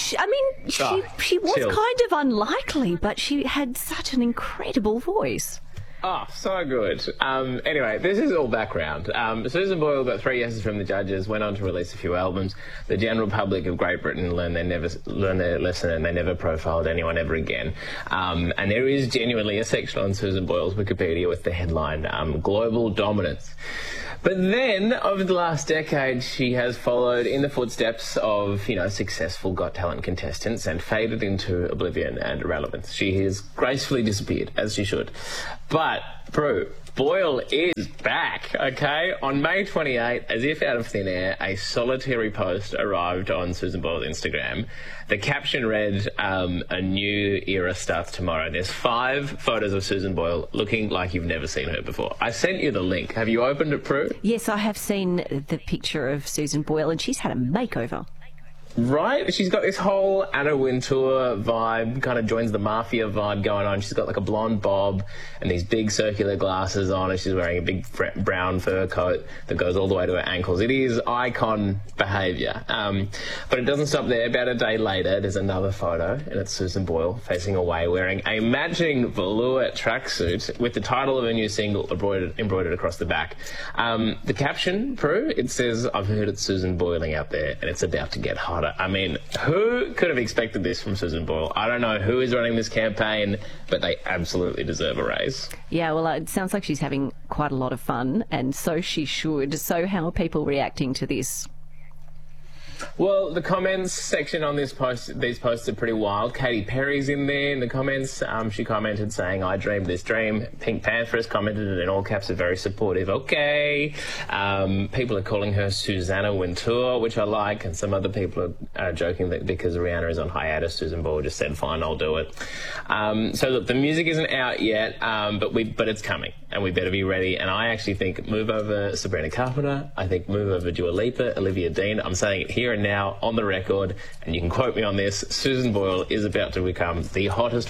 She was chill. kind of unlikely, but she had such an incredible voice. Oh, so good. Anyway, this is all background. Susan Boyle got 3 yeses from the judges, went on to release a few albums. The general public of Great Britain learned their lesson, and they never profiled anyone ever again. And there is genuinely a section on Susan Boyle's Wikipedia with the headline, Global Dominance. But then, over the last decade, she has followed in the footsteps of, successful Got Talent contestants and faded into oblivion and irrelevance. She has gracefully disappeared, as she should. But, Prue, Boyle is back, okay? On May 28, as if out of thin air, a solitary post arrived on Susan Boyle's Instagram. The caption read, a new era starts tomorrow. There's 5 photos of Susan Boyle looking like you've never seen her before. I sent you the link. Have you opened it, Prue? Yes, I have seen the picture of Susan Boyle, and she's had a makeover. Right? She's got this whole Anna Wintour vibe, kind of joins the mafia vibe going on. She's got like a blonde bob and these big circular glasses on, and she's wearing a big brown fur coat that goes all the way to her ankles. It is icon behaviour. But it doesn't stop there. About a day later, there's another photo, and it's Susan Boyle facing away wearing a matching velour tracksuit with the title of her new single embroidered across the back. The caption, Prue, it says, "I've heard it's Susan Boiling out there, and it's about to get hotter." I mean, who could have expected this from Susan Boyle? I don't know who is running this campaign, but they absolutely deserve a raise. Yeah, well, it sounds like she's having quite a lot of fun, and so she should. So how are people reacting to this? Well, the comments section on these posts are pretty wild. Katy Perry's in there in the comments. She commented saying, "I dreamed this dream." Pink Panther has commented it in all caps, are very supportive. Okay. People are calling her Susanna Wintour, which I like, and some other people are joking that because Rihanna is on hiatus, Susan Boyle just said, "Fine, I'll do it." So look, the music isn't out yet, but it's coming, and we better be ready. And I actually think move over Sabrina Carpenter. I think move over Dua Lipa, Olivia Dean. I'm saying it here and now on the record, and you can quote me on this, Susan Boyle is about to become the hottest